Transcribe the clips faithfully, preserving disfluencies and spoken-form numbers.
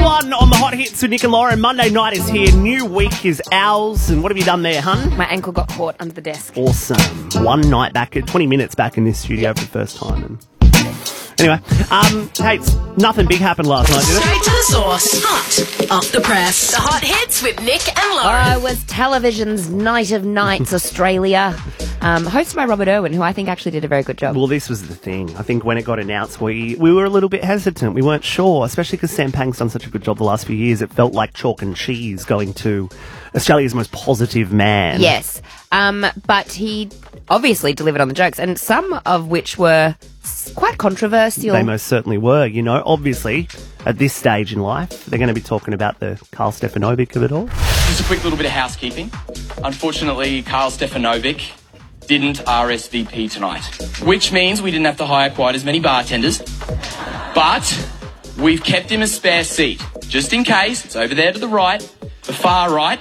one on the Hot Hits with Nick and Lauren. Monday night is here. New week is ours. And what have you done there, hun? My ankle got caught under the desk. Awesome. One night back, twenty minutes back in this studio for the first time. And anyway, um, hey, it's nothing big happened last night, did it? Straight to the source. Hot off the press. The Hot Hits with Nick and Lauren. I was television's Night of Nights, Australia. Um, hosted by Robert Irwin, who I think actually did a very good job. Well, this was the thing. I think when it got announced, we we were a little bit hesitant. We weren't sure, especially because Sam Pang's done such a good job the last few years. It felt like chalk and cheese going to Australia's most positive man. Yes, um, but he obviously delivered on the jokes, and some of which were quite controversial. They most certainly were. You know, obviously, at this stage in life, they're going to be talking about the Carl Stefanovic of it all. Just a quick little bit of housekeeping. Unfortunately, Carl Stefanovic didn't R S V P tonight, which means we didn't have to hire quite as many bartenders, but we've kept him a spare seat, just in case. It's over there to the right, the far right.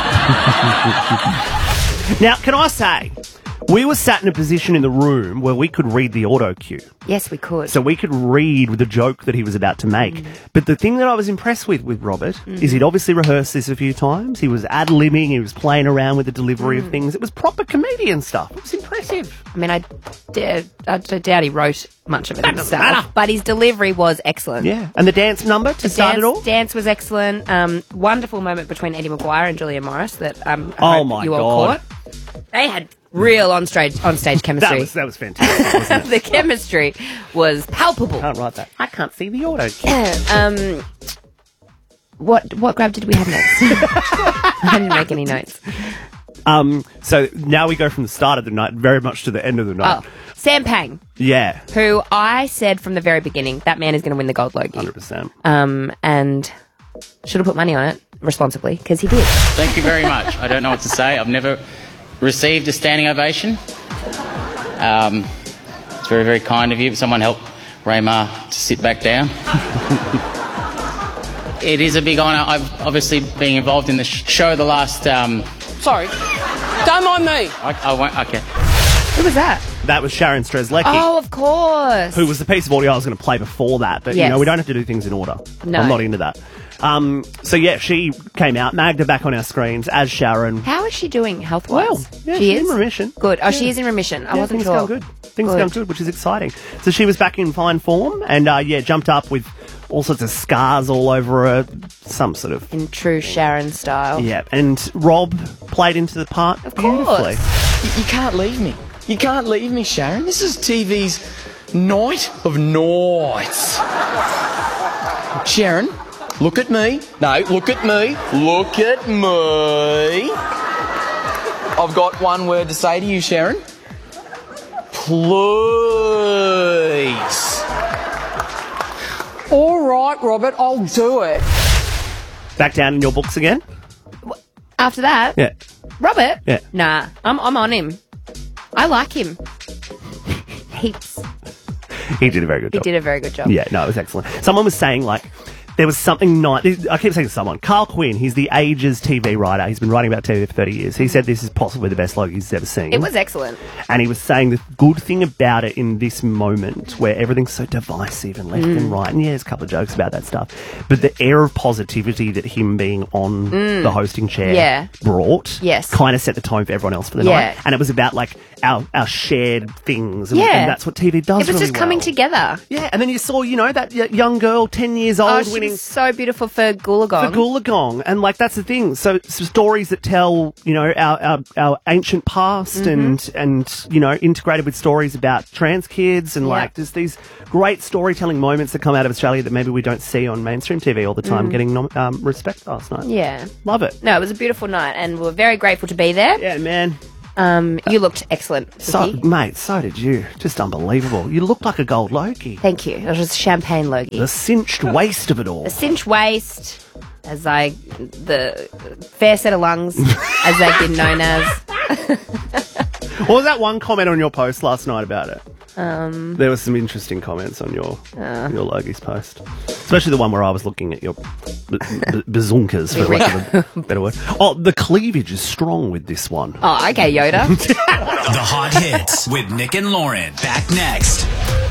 Now, can I say, we were sat in a position in the room where we could read the auto cue. Yes, we could. So we could read the joke that he was about to make. Mm. But the thing that I was impressed with with Robert mm. is he'd obviously rehearsed this a few times. He was ad-libbing, he was playing around with the delivery mm. of things. It was proper comedian stuff. It was impressive. I mean, I, d- I doubt he wrote much of it That himself, matter. but his delivery was excellent. Yeah, and the dance number to The start dance, it all? Dance was excellent. Um, wonderful moment between Eddie Maguire and Julia Morris that um, I Oh hope my you all God. caught. They had real on-stage, on-stage chemistry. That was, that was fantastic, wasn't it? The chemistry was palpable. Can't write that. I can't see the auto cue. um, what what grab did we have next? I didn't make any notes. Um, so now we go from the start of the night very much to the end of the night. Oh, Sam Pang, Yeah, who I said from the very beginning, that man is going to win the Gold Logie. one hundred percent. Um, and should have put money on it responsibly, because he did. Thank you very much. I don't know what to say. I've never received a standing ovation. Um, it's very, very kind of you. Someone help Raymar to sit back down. It is a big honour. I've obviously been involved in the sh- show the last... Um, Sorry. Don't mind me. I, I won't... Okay. Who was that? That was Sharon Strzelecki. Oh, of course. Who was the piece of audio I was going to play before that. But, you Yes. know, we don't have to do things in order. No. I'm not into that. Um, so, yeah, she came out, Magda back on our screens as Sharon. How is she doing health-wise? Well, yeah, she she's is in remission. Good. Oh, Yeah. she is in remission. I Yeah, wasn't things sure. going good. Things Good. going good, which is exciting. So she was back in fine form and, uh, yeah, jumped up with all sorts of scars all over her, some sort of... In true Sharon style. Yeah, and Rob played into the part Of course. beautifully. You, you can't leave me. You can't leave me, Sharon. This is T V's Night of Nights. Sharon, look at me. No, look at me. Look at me. I've got one word to say to you, Sharon. Please. All right, Robert, I'll do it. Back down in your books again? After that, Yeah. Robert? Yeah. Nah, I'm, I'm on him. I like him. Heaps. He did a very good He job. did a very good job. Yeah, no, it was excellent. Someone was saying, like, there was something nice. I keep saying someone. Carl Quinn, he's the Ages T V writer. He's been writing about T V for thirty years. He said this is possibly the best logo he's ever seen. It was excellent. And he was saying the good thing about it in this moment where everything's so divisive and left Mm. and right, and yeah, there's a couple of jokes about that stuff, but the air of positivity that him being on the hosting chair Mm. Yeah. brought Yes. kind of set the tone for everyone else for the Yeah. night. And it was about, like, our, our shared things. And, Yeah. and that's what T V does It was really just coming well. together. Yeah, and then you saw, you know, that y- young girl, ten years old, Oh, she winning was so beautiful for Goolagong. for Goolagong. And, like, that's the thing. So, so stories that tell, you know, our, our, our ancient past Mm-hmm. and, and, you know, integrated with stories about trans kids. And, Yeah. like, there's these great storytelling moments that come out of Australia that maybe we don't see on mainstream T V all the time getting nom- um, respect last night. Mm. Yeah. Love it. No, it was a beautiful night, and we're very grateful to be there. Yeah, man. Um, you looked excellent, So, Vicky. mate, so did you. Just unbelievable. You look like a gold Logie. Thank you. It was champagne Logie. The cinched waist of it all. The cinch waist, as I, the fair set of lungs, as they've been known as. What was that one comment on your post last night about it? Um, there was some interesting comments on your uh, your Logie's post, especially the one where I was looking at your b- b- bazunkas, for lack of a better word. Oh, the cleavage is strong with this one. Oh, okay, Yoda. The Hot Hits with Nick and Lauren. Back next.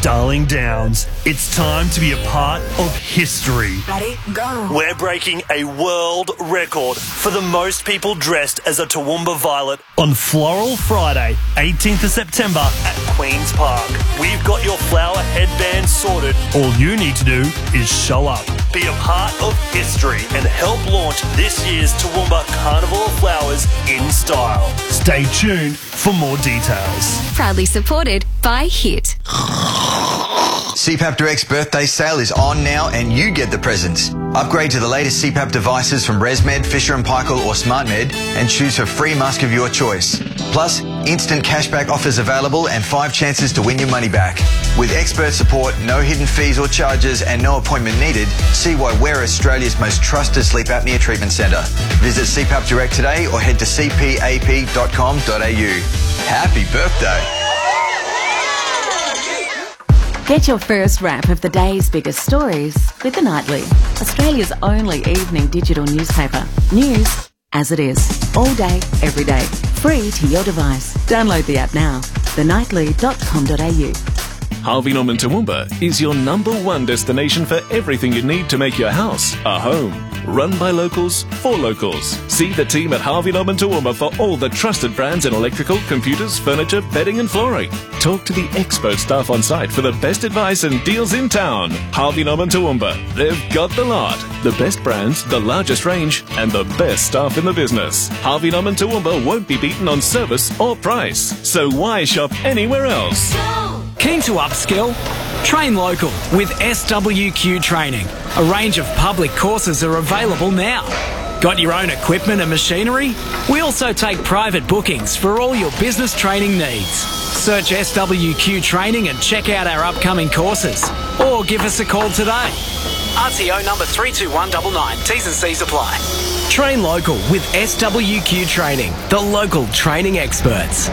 Darling Downs, it's time to be a part of history. Ready, go. We're breaking a world record for the most people dressed as a Toowoomba Violet on Floral Friday, eighteenth of September at Queen's Park. We've got your flower headband sorted. All you need to do is show up, be a part of history and help launch this year's Toowoomba Carnival of Flowers in style. Stay tuned for more details. Proudly supported by HIT. C PAP Direct's birthday sale is on now and you get the presents. Upgrade to the latest C PAP devices from ResMed, Fisher and Paykel or SmartMed and choose a free mask of your choice. Plus, instant cashback offers available and five chances to win your money back. With expert support, no hidden fees or charges and no appointment needed, see why we're Australia's most trusted sleep apnea treatment centre. Visit C PAP Direct today or head to c p a p dot com dot a u. Happy birthday! Get your first wrap of the day's biggest stories with The Nightly, Australia's only evening digital newspaper. News as it is, all day, every day, free to your device. Download the app now, the nightly dot com dot a u. Harvey Norman Toowoomba is your number one destination for everything you need to make your house a home. Run by locals, for locals. See the team at Harvey Norman Toowoomba for all the trusted brands in electrical, computers, furniture, bedding and flooring. Talk to the expert staff on site for the best advice and deals in town. Harvey Norman Toowoomba. They've got the lot. The best brands, the largest range and the best staff in the business. Harvey Norman Toowoomba won't be beaten on service or price. So why shop anywhere else? Keen to upskill? Train local with S W Q Training. A range of public courses are available now. Got your own equipment and machinery? We also take private bookings for all your business training needs. Search S W Q Training and check out our upcoming courses. Or give us a call today. R T O number three two one nine nine. T's and C's apply. Train local with S W Q Training, the local training experts.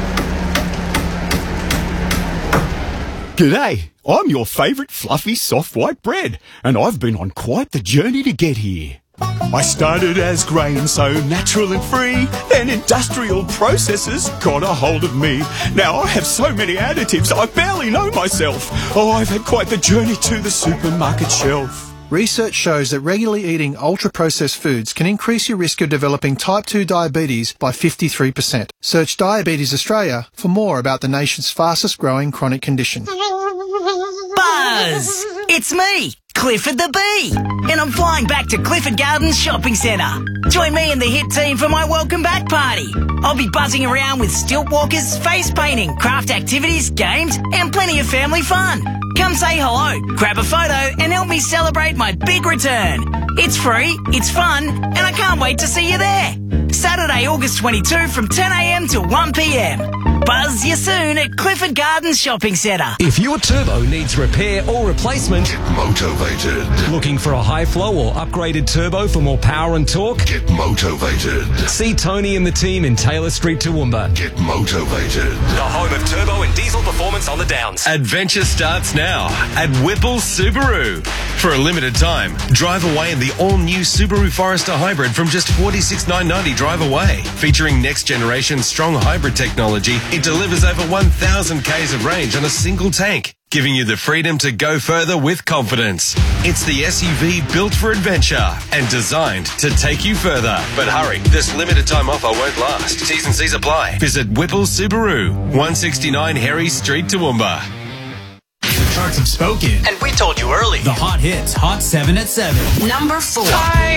G'day, I'm your favourite fluffy soft white bread, and I've been on quite the journey to get here. I started as grain, so natural and free, then industrial processes got a hold of me. Now I have so many additives, I barely know myself. Oh, I've had quite the journey to the supermarket shelf. Research shows that regularly eating ultra-processed foods can increase your risk of developing type two diabetes by fifty-three percent. Search Diabetes Australia for more about the nation's fastest growing chronic condition. Buzz! It's me, Clifford the Bee, and I'm flying back to Clifford Gardens Shopping Centre. Join me and the HIT team for my welcome back party. I'll be buzzing around with stilt walkers, face painting, craft activities, games, and plenty of family fun. Come say hello, grab a photo, and help me celebrate my big return. It's free, it's fun, and I can't wait to see you there. Saturday, August twenty-second from ten a m to one p m. Buzz you soon at Clifford Gardens Shopping Centre. If your turbo needs repair or replacement, get motivated. Looking for a high flow or upgraded turbo for more power and torque? Get motivated. See Tony and the team in Taylor Street, Toowoomba. Get motivated. The home of turbo and diesel performance on the Downs. Adventure starts now at Whipple Subaru. For a limited time, drive away in the all-new Subaru Forester Hybrid from just forty-six thousand nine hundred ninety drive away. Featuring next-generation strong hybrid technology, it delivers over one thousand kays of range on a single tank, giving you the freedom to go further with confidence. It's the S U V built for adventure and designed to take you further. But hurry, this limited time offer won't last. T's and C's apply. Visit Whipple Subaru, one sixty-nine Harry Street, Toowoomba. The charts have spoken. And we told you early. The hot hits, Hot seven at seven. Number four. Bye.